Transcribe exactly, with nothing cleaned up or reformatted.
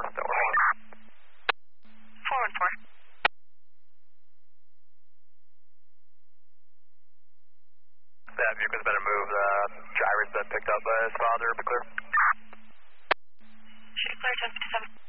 That was one. four one four. That vehicle's been moved. Uh, driver's been picked up by his father. Be clear. Should be clear, ten fifty-seven.